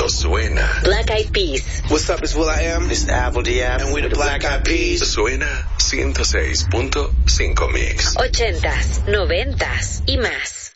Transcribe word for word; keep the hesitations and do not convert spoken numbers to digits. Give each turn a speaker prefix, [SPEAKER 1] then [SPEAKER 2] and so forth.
[SPEAKER 1] suena.
[SPEAKER 2] Black Eyed Peas.
[SPEAKER 3] What's up, it's Will I Am.
[SPEAKER 4] This is Apple D F.
[SPEAKER 3] And we're the Black Eyed Peas.
[SPEAKER 1] Suena ciento seis punto cinco Mix.
[SPEAKER 2] Ochentas, noventas y más.